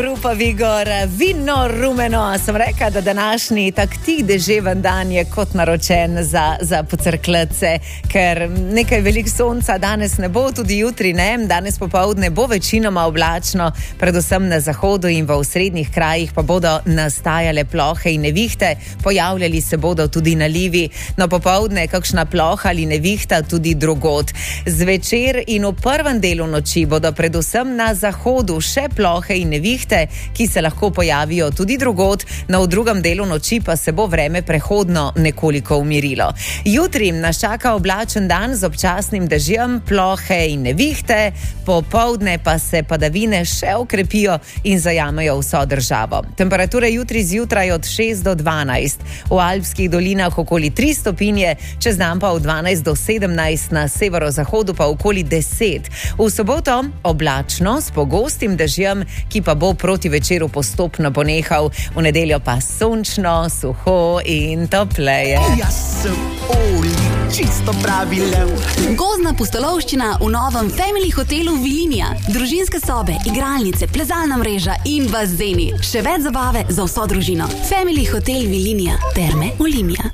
Rupa Vigor, vino rumeno. Sem rekla, da današnji taktik deževen dan je kot naročen za pocrklece, ker nekaj velik sonca danes ne bo, tudi jutri ne. Danes popoldne bo večinoma oblačno, predvsem na zahodu in v osrednjih krajih pa bodo nastajale plohe in nevihte, pojavljali se bodo tudi nalivi. No, popoldne kakšna ploha ali nevihta tudi drugod. Zvečer in v prvem delu noči bodo predvsem na zahodu še plohe in nevihte, ki se lahko pojavijo tudi drugod, no v drugem delu noči pa se bo vreme prehodno nekoliko umirilo. Jutri nas čaka oblačen dan z občasnim dežjem, plohe in nevihte, popoldne pa se padavine še okrepijo in zajamejo vso državo. Temperature jutri zjutraj od 6 do 12, v alpskih dolinah okoli 3 stopinje, čez dan pa od 12 do 17, na severozahodu pa okoli 10. V soboto oblačno s pogostim dežjem, ki pa bo proti večeru postopno ponehal, v nedeljo pa sončno, suho in topleje. Jaz sem Oli, čisto pravi lev. Gozdna pustolovščina v novem Family hotelu Vilinija. Družinske sobe, igralnice, plezalna mreža in bazeni. Še več zabave za vso družino. Family hotel Vilinija, Terme Olimia.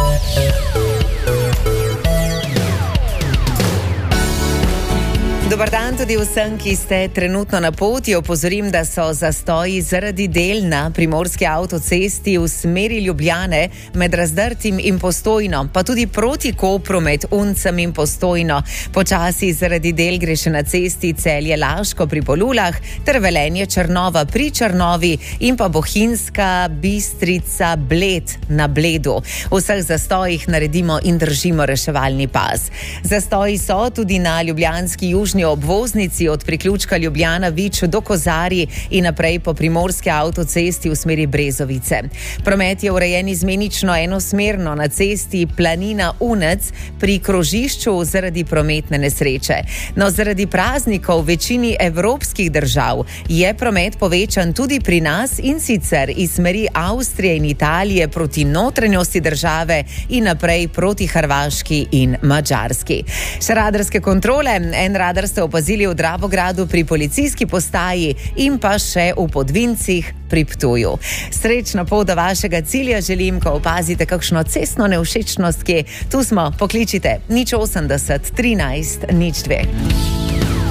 Dobar dan tudi vsem, ki ste trenutno na poti. Opozorim, da so zastoji zaradi del na primorski avtocesti v smeri Ljubljane med Razdrtim in Postojno, pa tudi proti Kopru med Uncem in Postojno. Počasi zaradi del gre še na cesti Celje-Laško pri Polulah ter Velenje-Črnova pri Črnovi in pa Bohinjska Bistrica-Bled na Bledu. V vseh zastojih naredimo in držimo reševalni pas. Zastoji so tudi na ljubljanski južni obvoznici od priključka Ljubljana-Vič do Kozarij in naprej po primorski avtocesti v smeri Brezovice. Promet je urejen izmenično enosmerno na cesti Planina-Unec pri krožišču zaradi prometne nesreče. No, zaradi praznikov v večini evropskih držav je promet povečan tudi pri nas, in sicer iz smeri Avstrije in Italije proti notranjosti države in naprej proti Hrvaški in Madžarski. Še radarske kontrole. En radar ste opazili v Dravogradu pri policijski postaji in pa še v Podvincih pri Ptuju. Srečno pot do vašega cilja želim, ko opazite kakšno cestno nevšečnost, tu smo, pokličite 080 13 02.